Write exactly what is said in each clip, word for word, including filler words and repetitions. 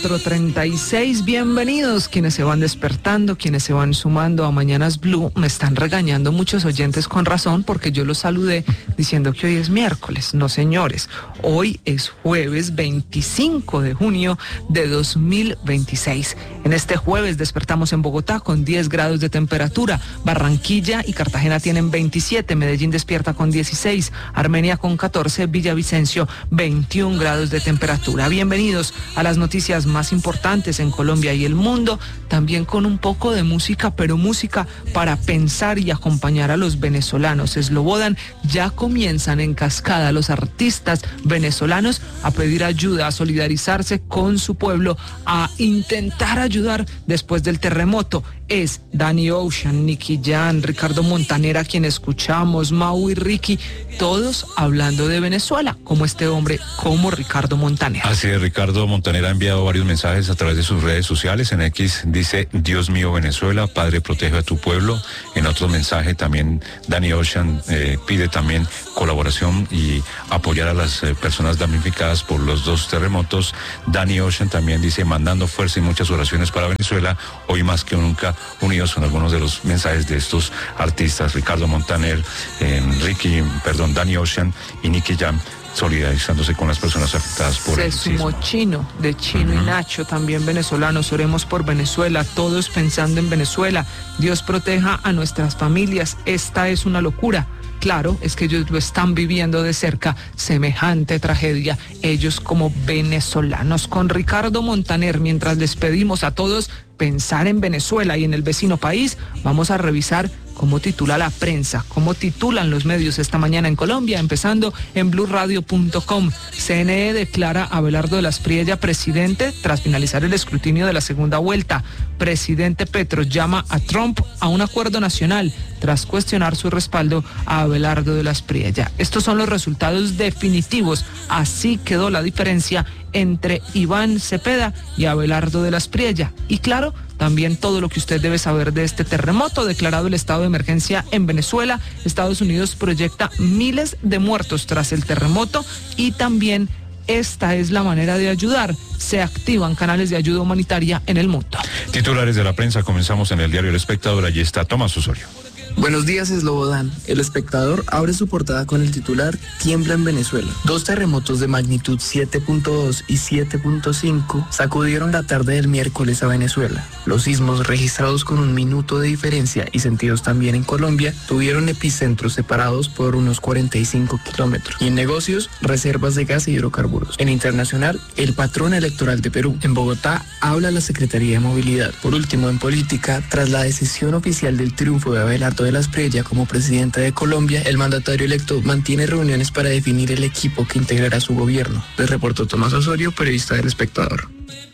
cuatro treinta y seis, bienvenidos quienes se van despertando, quienes se van sumando a Mañanas Blue. Me están regañando muchos oyentes con razón porque yo los saludé diciendo que hoy es miércoles. No, señores, hoy es jueves veinticinco de junio de dos mil veintiséis. En este jueves despertamos en Bogotá con diez grados de temperatura, Barranquilla y Cartagena tienen veintisiete, Medellín despierta con dieciséis, Armenia con catorce, Villavicencio veintiún grados de temperatura. Bienvenidos a las noticias más importantes en Colombia y el mundo, también con un poco de música, pero música para pensar y acompañar a los venezolanos. Slobodan, ya comienzan en cascada los artistas venezolanos a pedir ayuda, a solidarizarse con su pueblo, a intentar ayudar después del terremoto. Es Danny Ocean, Nicky Jam, Ricardo Montaner, a quien escuchamos, Mau y Ricky, todos hablando de Venezuela, como este hombre, como Ricardo Montaner. Así es, Ricardo Montaner ha enviado varios mensajes a través de sus redes sociales. En X dice: Dios mío, Venezuela, Padre, protege a tu pueblo. En otro mensaje también Danny Ocean eh, pide también colaboración y apoyar a las eh, personas damnificadas por los dos terremotos. Danny Ocean también dice: mandando fuerza y muchas oraciones para Venezuela, hoy más que nunca unidos. Son algunos de los mensajes de estos artistas: Ricardo Montaner, eh, Ricky, perdón, Danny Ocean y Nicky Jam, solidarizándose con las personas afectadas por Se el sumó sismo. Chino, de Chino uh-huh. y Nacho, también venezolanos. Oremos por Venezuela, todos pensando en Venezuela. Dios proteja a nuestras familias. Esta es una locura. Claro, es que ellos lo están viviendo de cerca, semejante tragedia, ellos como venezolanos. Con Ricardo Montaner, mientras les pedimos a todos pensar en Venezuela y en el vecino país, vamos a revisar cómo titula la prensa, cómo titulan los medios esta mañana en Colombia, empezando en blue radio punto com. C N E declara a Abelardo de la Espriella presidente tras finalizar el escrutinio de la segunda vuelta. Presidente Petro llama a Trump a un acuerdo nacional tras cuestionar su respaldo a Abelardo de la Espriella. Estos son los resultados definitivos. Así quedó la diferencia entre Iván Cepeda y Abelardo de la Espriella. Y claro, también todo lo que usted debe saber de este terremoto, declarado el estado de emergencia en Venezuela. Estados Unidos proyecta miles de muertos tras el terremoto y también esta es la manera de ayudar. Se activan canales de ayuda humanitaria en el mundo. Titulares de la prensa, comenzamos en el diario El Espectador. Allí está Tomás Osorio. Buenos días, Slobodan. El Espectador abre su portada con el titular: Tiembla en Venezuela. Dos terremotos de magnitud siete punto dos y siete punto cinco sacudieron la tarde del miércoles a Venezuela. Los sismos, registrados con un minuto de diferencia y sentidos también en Colombia, tuvieron epicentros separados por unos cuarenta y cinco kilómetros. Y en negocios, reservas de gas y hidrocarburos. En internacional, el patrón electoral de Perú. En Bogotá, habla la Secretaría de Movilidad. Por último, en política, tras la decisión oficial del triunfo de Abelardo de la Espriella como presidente de Colombia, el mandatario electo mantiene reuniones para definir el equipo que integrará su gobierno. Les reportó Tomás Osorio, periodista del Espectador.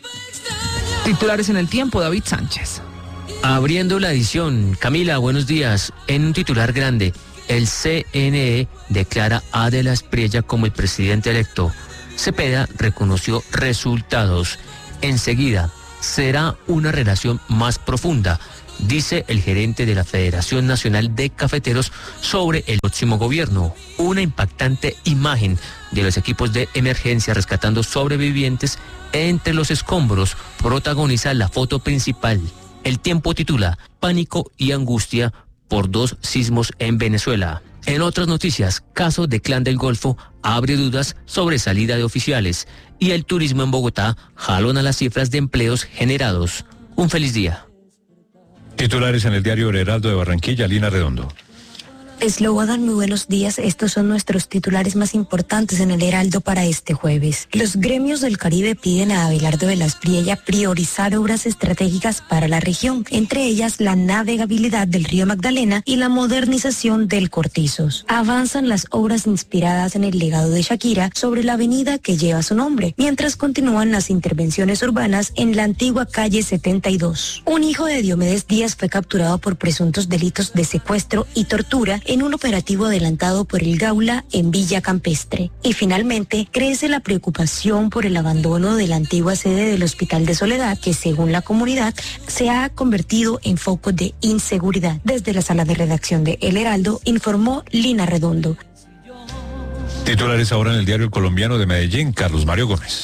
Titulares en el tiempo, David Sánchez. Abriendo la edición, Camila, buenos días. En un titular grande, el C N E declara a de la Espriella como el presidente electo. Cepeda reconoció resultados. Enseguida, será una relación más profunda, dice el gerente de la Federación Nacional de Cafeteros sobre el próximo gobierno. Una impactante imagen de los equipos de emergencia rescatando sobrevivientes entre los escombros protagoniza la foto principal. El Tiempo titula: Pánico y angustia por dos sismos en Venezuela. En otras noticias, caso de Clan del Golfo abre dudas sobre salida de oficiales y el turismo en Bogotá jalona las cifras de empleos generados. Un feliz día. Titulares en el diario El Heraldo de Barranquilla, Lina Redondo. Slobodan, muy buenos días. Estos son nuestros titulares más importantes en el Heraldo para este jueves. Los gremios del Caribe piden a Abelardo de la Espriella priorizar obras estratégicas para la región, entre ellas la navegabilidad del río Magdalena y la modernización del Cortizos. Avanzan las obras inspiradas en el legado de Shakira sobre la avenida que lleva su nombre, mientras continúan las intervenciones urbanas en la antigua calle setenta y dos. Un hijo de Diomedes Díaz fue capturado por presuntos delitos de secuestro y tortura en un operativo adelantado por el Gaula en Villa Campestre. Y finalmente, crece la preocupación por el abandono de la antigua sede del Hospital de Soledad, que según la comunidad se ha convertido en foco de inseguridad. Desde la sala de redacción de El Heraldo, informó Lina Redondo. Titulares ahora en el diario El Colombiano de Medellín, Carlos Mario Gómez.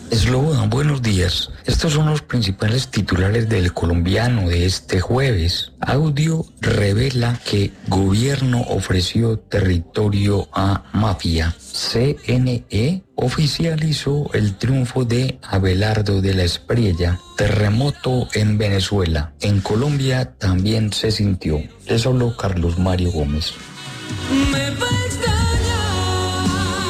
Slobodan, buenos días. Estos son los principales titulares del Colombiano de este jueves. Audio revela que gobierno ofreció territorio a mafia. C N E oficializó el triunfo de Abelardo de la Espriella. Terremoto en Venezuela. En Colombia también se sintió. Les habló Carlos Mario Gómez. Me va a extrañar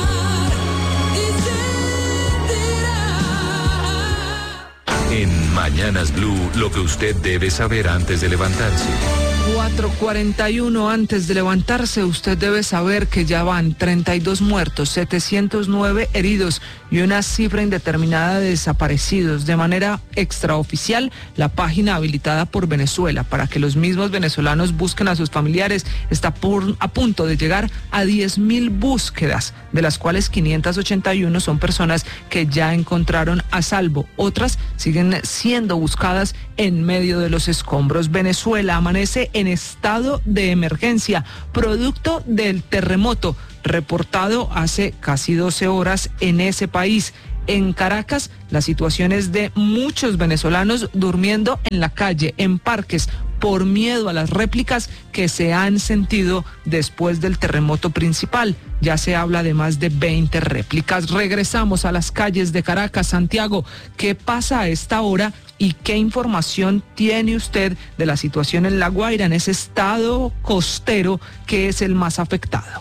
y sentirá. En Mañanas Blue, lo que usted debe saber antes de levantarse. cuatro cuarenta y uno antes de levantarse, usted debe saber que ya van treinta y dos muertos, setecientos nueve heridos y una cifra indeterminada de desaparecidos. De manera extraoficial, la página habilitada por Venezuela para que los mismos venezolanos busquen a sus familiares está por, a punto de llegar a diez mil búsquedas, de las cuales quinientas ochenta y uno son personas que ya encontraron a salvo. Otras siguen siendo buscadas en medio de los escombros. Venezuela amanece en estado de emergencia, producto del terremoto reportado hace casi doce horas en ese país. En Caracas, la situación es de muchos venezolanos durmiendo en la calle, en parques, por miedo a las réplicas que se han sentido después del terremoto principal. Ya se habla de más de veinte réplicas. Regresamos a las calles de Caracas. Santiago, ¿qué pasa a esta hora y qué información tiene usted de la situación en La Guaira, en ese estado costero que es el más afectado?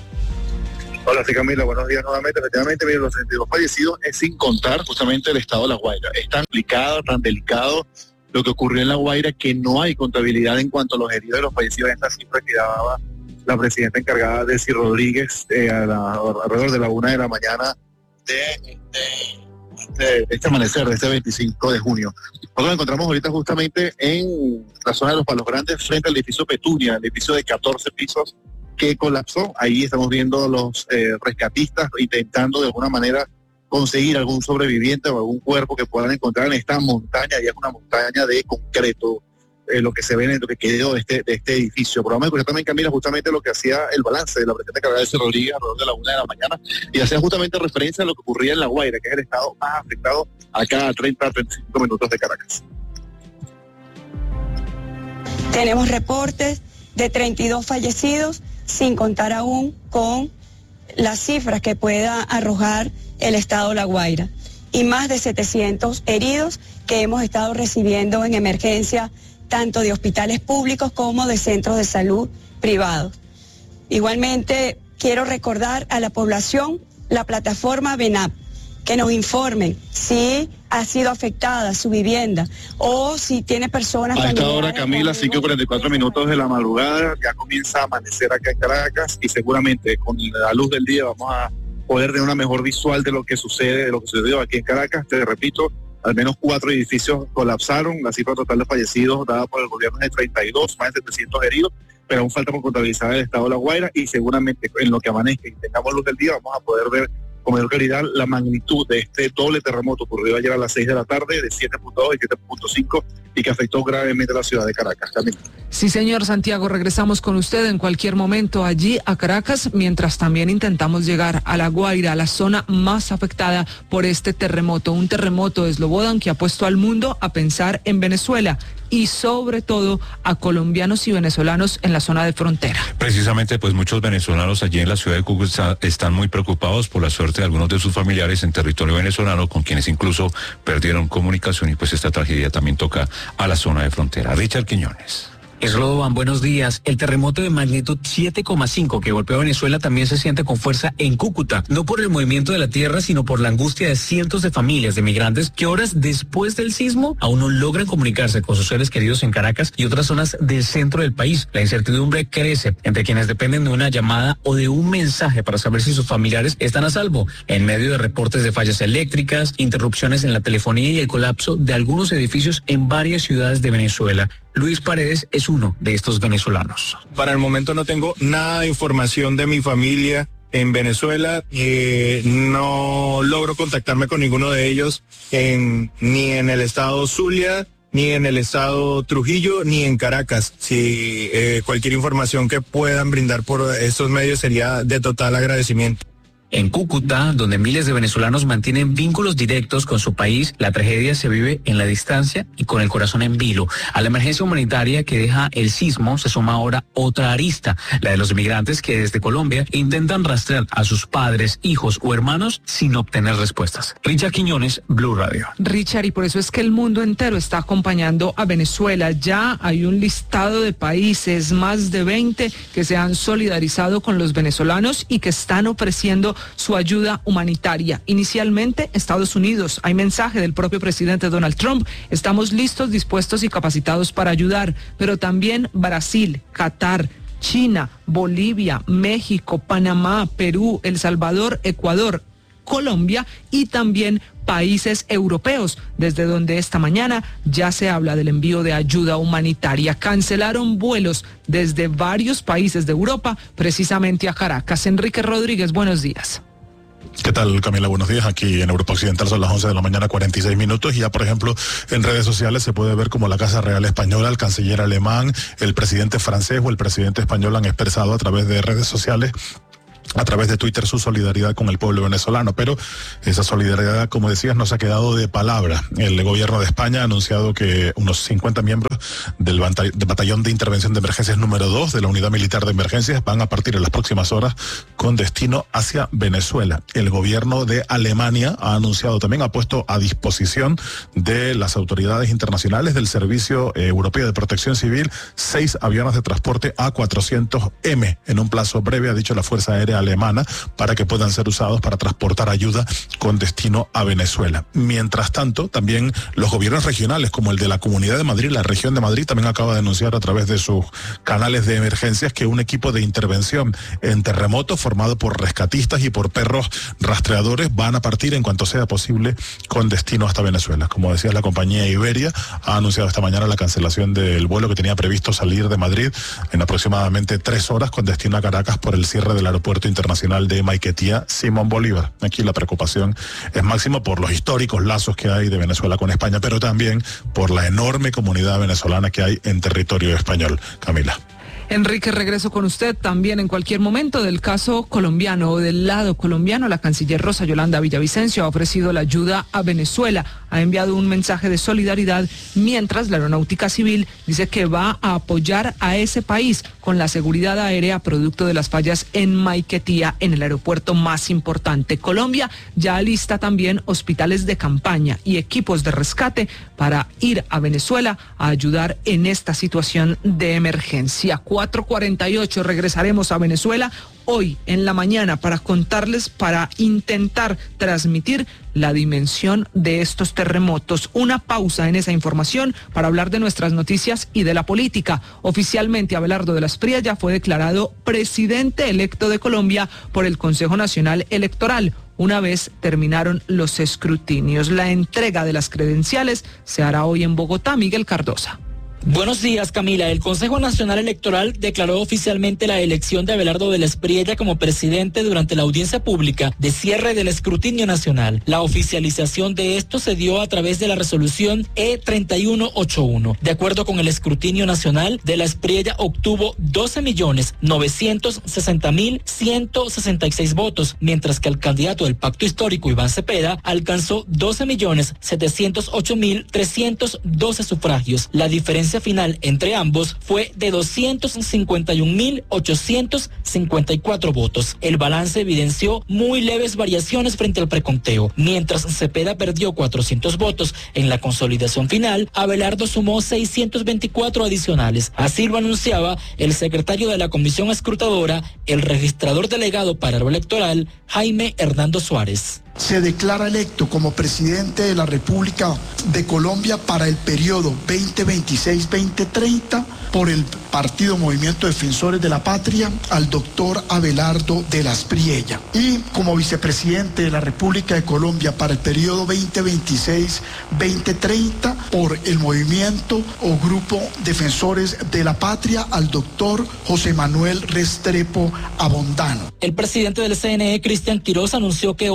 Hola, sí, Camila, buenos días nuevamente. Efectivamente, miren, los treinta y dos fallecidos es sin contar justamente el estado de La Guaira. Es tan complicado, tan delicado lo que ocurrió en La Guaira que no hay contabilidad en cuanto a los heridos y los fallecidos. Esta cifra que daba la presidenta encargada, Desi Rodríguez, eh, a la, alrededor de la una de la mañana de este, de este amanecer, de este veinticinco de junio. Nosotros nos encontramos ahorita justamente en la zona de los Palos Grandes, frente al edificio Petunia, el edificio de catorce pisos, que colapsó. Ahí estamos viendo los eh, rescatistas intentando de alguna manera conseguir algún sobreviviente o algún cuerpo que puedan encontrar en esta montaña. Y es una montaña de concreto, eh, lo que se ve en lo que quedó de este, de este edificio. Pero vamos a escuchar también, Camila, justamente lo que hacía el balance de la presidenta encargada de Rodríguez alrededor de la una de la mañana, y hacía justamente referencia a lo que ocurría en La Guaira, que es el estado más afectado acá a treinta a treinta y cinco minutos de Caracas. Tenemos reportes de treinta y dos fallecidos, sin contar aún con las cifras que pueda arrojar el estado de La Guaira, y más de setecientos heridos que hemos estado recibiendo en emergencia, tanto de hospitales públicos como de centros de salud privados. Igualmente, quiero recordar a la población la plataforma VENAP, que nos informen si ha sido afectada su vivienda o si tiene personas... A esta hora, Camila, cinco y cuarenta y cuatro minutos de la madrugada, ya comienza a amanecer acá en Caracas y seguramente con la luz del día vamos a poder tener una mejor visual de lo que sucede, de lo que sucedió aquí en Caracas. Te repito, al menos cuatro edificios colapsaron, la cifra total de fallecidos dada por el gobierno es de treinta y dos, más de setecientos heridos, pero aún falta por contabilizar el estado de La Guaira y seguramente en lo que amanezca y tengamos luz del día vamos a poder ver con mayor claridad la magnitud de este doble terremoto ocurrido ayer a las seis de la tarde de siete punto dos y siete punto cinco y que afectó gravemente a la ciudad de Caracas. También. Sí, señor Santiago, regresamos con usted en cualquier momento allí a Caracas, mientras también intentamos llegar a La Guaira, a la zona más afectada por este terremoto, un terremoto de Slobodan que ha puesto al mundo a pensar en Venezuela y sobre todo a colombianos y venezolanos en la zona de frontera. Precisamente, pues muchos venezolanos allí en la ciudad de Cúcuta están muy preocupados por la suerte de algunos de sus familiares en territorio venezolano, con quienes incluso perdieron comunicación, y pues esta tragedia también toca a la zona de frontera. Richard Quiñones. Slobodan, buenos días. El terremoto de magnitud siete coma cinco que golpeó a Venezuela también se siente con fuerza en Cúcuta, no por el movimiento de la tierra, sino por la angustia de cientos de familias de migrantes que horas después del sismo aún no logran comunicarse con sus seres queridos en Caracas y otras zonas del centro del país. La incertidumbre crece entre quienes dependen de una llamada o de un mensaje para saber si sus familiares están a salvo, en medio de reportes de fallas eléctricas, interrupciones en la telefonía y el colapso de algunos edificios en varias ciudades de Venezuela. Luis Paredes es uno de estos venezolanos. Para el momento no tengo nada de información de mi familia en Venezuela, eh, no logro contactarme con ninguno de ellos en, ni en el estado Zulia, ni en el estado Trujillo, ni en Caracas. Si eh, cualquier información que puedan brindar por estos medios sería de total agradecimiento. En Cúcuta, donde miles de venezolanos mantienen vínculos directos con su país, la tragedia se vive en la distancia y con el corazón en vilo. A la emergencia humanitaria que deja el sismo se suma ahora otra arista, la de los migrantes que desde Colombia intentan rastrear a sus padres, hijos o hermanos sin obtener respuestas. Richard Quiñones, Blue Radio. Richard, y por eso es que el mundo entero está acompañando a Venezuela. Ya hay un listado de países, más de veinte, que se han solidarizado con los venezolanos y que están ofreciendo su ayuda humanitaria. Inicialmente, Estados Unidos. Hay mensaje del propio presidente Donald Trump. Estamos listos, dispuestos y capacitados para ayudar. Pero también Brasil, Qatar, China, Bolivia, México, Panamá, Perú, El Salvador, Ecuador, Colombia y también países europeos, desde donde esta mañana ya se habla del envío de ayuda humanitaria. Cancelaron vuelos desde varios países de Europa, precisamente a Caracas. Enrique Rodríguez, buenos días. ¿Qué tal, Camila? Buenos días. Aquí en Europa Occidental son las once de la mañana, cuarenta y seis minutos. Y ya, por ejemplo, en redes sociales se puede ver como la Casa Real Española, el canciller alemán, el presidente francés o el presidente español han expresado a través de redes sociales, a través de Twitter, su solidaridad con el pueblo venezolano, pero esa solidaridad, como decías, no se ha quedado de palabra. El gobierno de España ha anunciado que unos cincuenta miembros del Batallón de Intervención de Emergencias número dos de la Unidad Militar de Emergencias van a partir en las próximas horas con destino hacia Venezuela. El gobierno de Alemania ha anunciado también, ha puesto a disposición de las autoridades internacionales del Servicio Europeo de Protección Civil seis aviones de transporte A cuatrocientos M en un plazo breve, ha dicho la Fuerza Aérea Alemana, para que puedan ser usados para transportar ayuda con destino a Venezuela. Mientras tanto, también los gobiernos regionales, como el de la Comunidad de Madrid, la región de Madrid, también acaba de anunciar a través de sus canales de emergencias que un equipo de intervención en terremotos formado por rescatistas y por perros rastreadores van a partir en cuanto sea posible con destino hasta Venezuela. Como decía, la compañía Iberia ha anunciado esta mañana la cancelación del vuelo que tenía previsto salir de Madrid en aproximadamente tres horas con destino a Caracas por el cierre del aeropuerto internacional de Maiquetía Simón Bolívar. Aquí la preocupación es máxima por los históricos lazos que hay de Venezuela con España, pero también por la enorme comunidad venezolana que hay en territorio español. Camila. Enrique, regreso con usted también en cualquier momento del caso colombiano o del lado colombiano. La canciller Rosa Yolanda Villavicencio ha ofrecido la ayuda a Venezuela, ha enviado un mensaje de solidaridad, mientras la Aeronáutica Civil dice que va a apoyar a ese país con la seguridad aérea producto de las fallas en Maiquetía, en el aeropuerto más importante. Colombia ya alista también hospitales de campaña y equipos de rescate para ir a Venezuela a ayudar en esta situación de emergencia. cuatro cuarenta y ocho, regresaremos a Venezuela hoy en la mañana para contarles, para intentar transmitir la dimensión de estos terremotos. Una pausa en esa información para hablar de nuestras noticias y de la política. Oficialmente, Abelardo de la Espriella fue declarado presidente electo de Colombia por el Consejo Nacional Electoral, una vez terminaron los escrutinios. La entrega de las credenciales se hará hoy en Bogotá. Miguel Cardosa. Buenos días, Camila. El Consejo Nacional Electoral declaró oficialmente la elección de Abelardo de la Espriella como presidente durante la audiencia pública de cierre del escrutinio nacional. La oficialización de esto se dio a través de la resolución E treinta y uno ochenta y uno. De acuerdo con el escrutinio nacional, de la Espriella obtuvo doce millones novecientos sesenta mil ciento sesenta y seis votos, mientras que el candidato del Pacto Histórico, Iván Cepeda, alcanzó doce millones setecientos ocho mil trescientos doce sufragios. La diferencia final entre ambos fue de doscientos cincuenta y un mil ochocientos cincuenta y cuatro votos. El balance evidenció muy leves variaciones frente al preconteo. Mientras Cepeda perdió cuatrocientos votos en la consolidación final, Abelardo sumó seiscientos veinticuatro adicionales. Así lo anunciaba el secretario de la Comisión Escrutadora, el registrador delegado para lo electoral, Jaime Hernando Suárez. Se declara electo como presidente de la República de Colombia para el periodo veinte veintiséis veinte treinta por el Partido Movimiento Defensores de la Patria al doctor Abelardo de la Espriella, y como vicepresidente de la República de Colombia para el periodo veinte veintiséis veinte treinta por el Movimiento o Grupo Defensores de la Patria al doctor José Manuel Restrepo Abondano. El presidente del C N E, Cristian Quiroz, anunció que hoy a las diez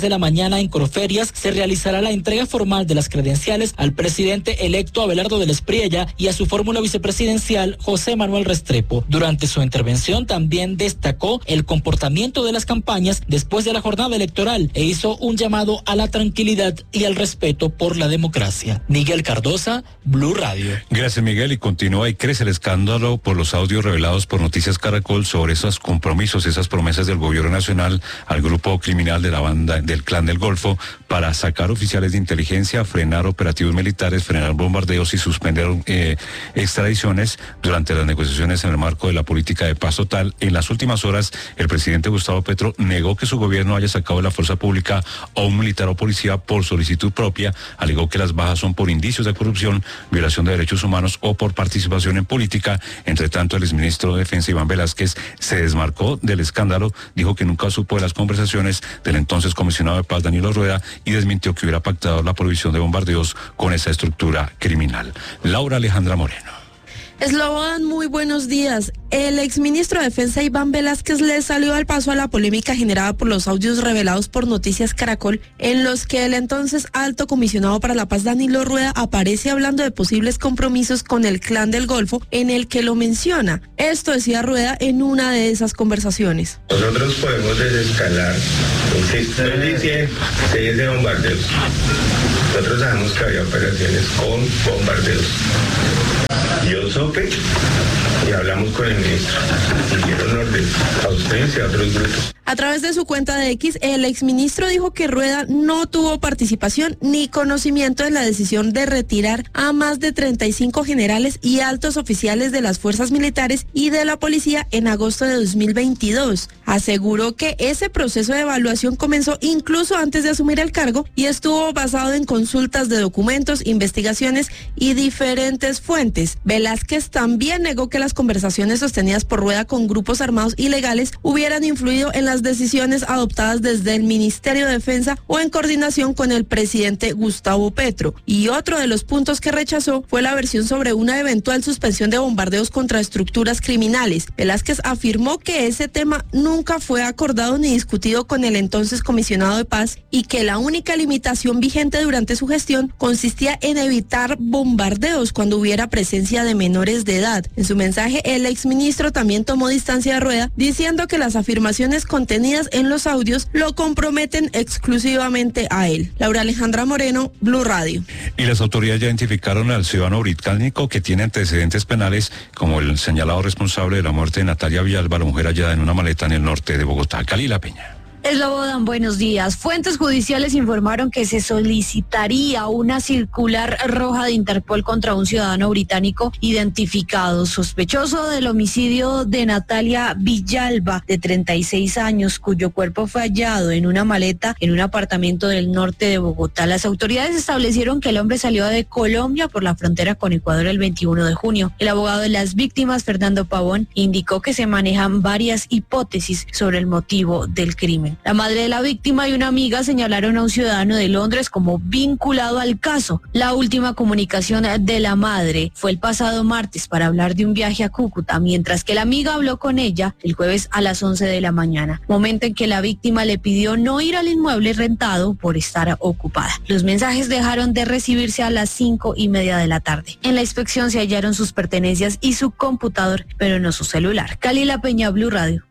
diez de la mañana en Corferias se realizará la entrega formal de las credenciales al presidente electo Abelardo del Espriella y a su fórmula vicepresidencial José Manuel Restrepo. Durante su intervención también destacó el comportamiento de las campañas después de la jornada electoral e hizo un llamado a la tranquilidad y al respeto por la democracia. Miguel Cardosa, Blue Radio. Gracias, Miguel. Y continúa y crece el escándalo por los audios revelados por Noticias Caracol sobre esos compromisos, esas promesas del gobierno nacional al grupo criminal de la banda del Clan del Golfo para sacar oficiales de inteligencia, frenar operativos militares, frenar bombardeos y suspender eh, extradiciones durante las negociaciones en el marco de la política de paz total. En las últimas horas, el presidente Gustavo Petro negó que su gobierno haya sacado de la fuerza pública a un militar o policía por solicitud propia, alegó que las bajas son por indicios de corrupción, violación de derechos humanos o por participación en política. Entre tanto, el exministro de Defensa, Iván Velázquez, se desmarcó del escándalo, dijo que nunca supo de las conversaciones del entonces comisionado de paz, Danilo Rueda, y desmintió que hubiera pactado la prohibición de bombardeos con esa estructura criminal. Laura Alejandra Moreno. Slobodan, muy buenos días. El exministro de Defensa Iván Velázquez le salió al paso a la polémica generada por los audios revelados por Noticias Caracol, en los que el entonces alto comisionado para la paz Danilo Rueda aparece hablando de posibles compromisos con el Clan del Golfo, en el que lo menciona. Esto decía Rueda en una de esas conversaciones. Nosotros podemos desescalar, insisto, dice series de bombardeos. Nosotros sabemos que había operaciones con bombardeos. Yo supe y hablamos con el ministro y dieron orden a ustedes y a otros grupos. A través de su cuenta de X, el exministro dijo que Rueda no tuvo participación ni conocimiento de la decisión de retirar a más de treinta y cinco generales y altos oficiales de las fuerzas militares y de la policía en agosto de dos mil veintidós. Aseguró que ese proceso de evaluación comenzó incluso antes de asumir el cargo y estuvo basado en consultas de documentos, investigaciones y diferentes fuentes. Velázquez también negó que las conversaciones sostenidas por Rueda con grupos armados ilegales hubieran influido en las decisiones adoptadas desde el Ministerio de Defensa o en coordinación con el presidente Gustavo Petro. Y otro de los puntos que rechazó fue la versión sobre una eventual suspensión de bombardeos contra estructuras criminales. Velázquez afirmó que ese tema nunca fue acordado ni discutido con el entonces comisionado de paz y que la única limitación vigente durante su gestión consistía en evitar bombardeos cuando hubiera presencia de menores de edad. En su mensaje, el exministro también tomó distancia de Rueda, diciendo que las afirmaciones contenidas en los audios lo comprometen exclusivamente a él. Laura Alejandra Moreno, Blue Radio. Y las autoridades ya identificaron al ciudadano británico que tiene antecedentes penales como el señalado responsable de la muerte de Natalia Villalba, la mujer hallada en una maleta en el norte de Bogotá. Calila Peña. Slobodan, buenos días. Fuentes judiciales informaron que se solicitaría una circular roja de Interpol contra un ciudadano británico identificado sospechoso del homicidio de Natalia Villalba, de treinta y seis años, cuyo cuerpo fue hallado en una maleta en un apartamento del norte de Bogotá. Las autoridades establecieron que el hombre salió de Colombia por la frontera con Ecuador el veintiuno de junio. El abogado de las víctimas, Fernando Pavón, indicó que se manejan varias hipótesis sobre el motivo del crimen. La madre de la víctima y una amiga señalaron a un ciudadano de Londres como vinculado al caso. La última comunicación de la madre fue el pasado martes para hablar de un viaje a Cúcuta, mientras que la amiga habló con ella el jueves a las once de la mañana, momento en que la víctima le pidió no ir al inmueble rentado por estar ocupada. Los mensajes dejaron de recibirse a las cinco y media de la tarde. En la inspección se hallaron sus pertenencias y su computador, pero no su celular. Calila Peña, Blue Radio.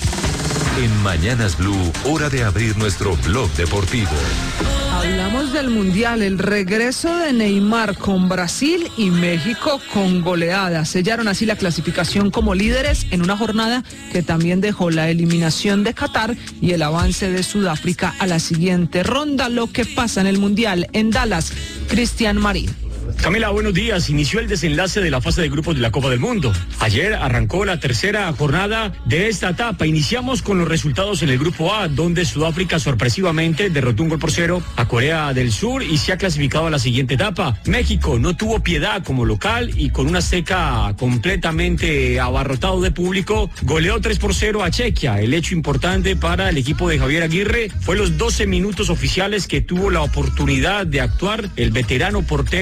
En Mañanas Blue, hora de abrir nuestro blog deportivo. Hablamos del Mundial, el regreso de Neymar con Brasil y México con goleada. Sellaron así la clasificación como líderes en una jornada que también dejó la eliminación de Qatar y el avance de Sudáfrica a la siguiente ronda. Lo que pasa en el Mundial en Dallas, Cristian Marín. Camila, buenos días. Inició el desenlace de la fase de grupos de la Copa del Mundo. Ayer arrancó la tercera jornada de esta etapa. Iniciamos con los resultados en el grupo A, donde Sudáfrica sorpresivamente derrotó un gol por cero a Corea del Sur y se ha clasificado a la siguiente etapa. México no tuvo piedad como local y con una Azteca completamente abarrotado de público, goleó tres por cero a Chequia. El hecho importante para el equipo de Javier Aguirre fue los doce minutos oficiales que tuvo la oportunidad de actuar el veterano portero Guillermo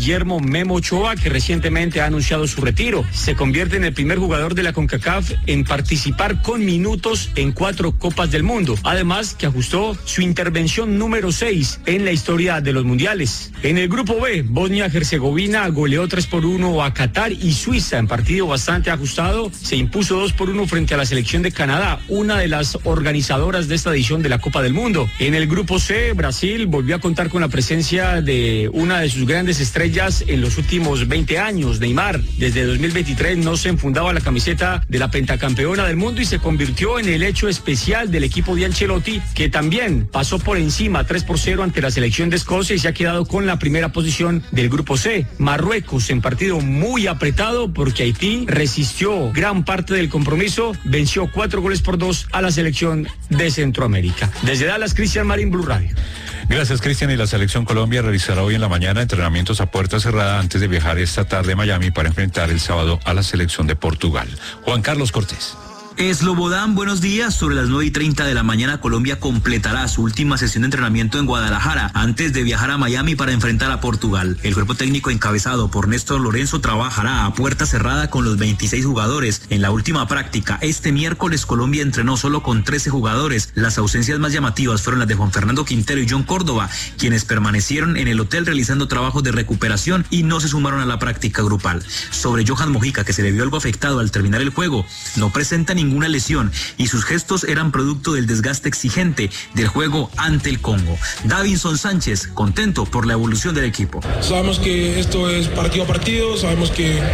Guillermo Memo Ochoa, que recientemente ha anunciado su retiro. Se convierte en el primer jugador de la CONCACAF en participar con minutos en cuatro Copas del Mundo. Además, que ajustó su intervención número seis en la historia de los mundiales. En el grupo B, Bosnia-Herzegovina goleó tres por uno a Qatar y Suiza en partido bastante ajustado. Se impuso dos por uno frente a la selección de Canadá, una de las organizadoras de esta edición de la Copa del Mundo. En el grupo C, Brasil volvió a contar con la presencia de una de sus grandes estrellas en los últimos veinte años, Neymar. Desde dos mil veintitrés no se enfundaba la camiseta de la pentacampeona del mundo y se convirtió en el hecho especial del equipo de Ancelotti, que también pasó por encima tres por cero ante la selección de Escocia y se ha quedado con la primera posición del grupo C. Marruecos en partido muy apretado porque Haití resistió gran parte del compromiso, venció cuatro goles por dos a la selección de Centroamérica. Desde Dallas, Cristian Marín, Blue Radio. Gracias, Cristian. Y la Selección Colombia realizará hoy en la mañana entrenamientos a puerta cerrada antes de viajar esta tarde a Miami para enfrentar el sábado a la selección de Portugal. Juan Carlos Cortés. Slobodan, buenos días. Sobre las nueve y treinta de la mañana, Colombia completará su última sesión de entrenamiento en Guadalajara antes de viajar a Miami para enfrentar a Portugal. El cuerpo técnico encabezado por Néstor Lorenzo trabajará a puerta cerrada con los veintiséis jugadores. En la última práctica, este miércoles, Colombia entrenó solo con trece jugadores. Las ausencias más llamativas fueron las de Juan Fernando Quintero y John Córdoba, quienes permanecieron en el hotel realizando trabajos de recuperación y no se sumaron a la práctica grupal. Sobre Johan Mojica, que se le vio algo afectado al terminar el juego, no presenta ningún ninguna lesión y sus gestos eran producto del desgaste exigente del juego ante el Congo. Davinson Sánchez, contento por la evolución del equipo. Sabemos que esto es partido a partido, sabemos que